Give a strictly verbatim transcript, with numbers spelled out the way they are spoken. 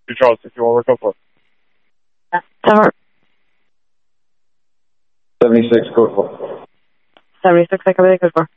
Charles, if you want to work up for. Summer. seventy-six, code for. seventy-six, I can make it for.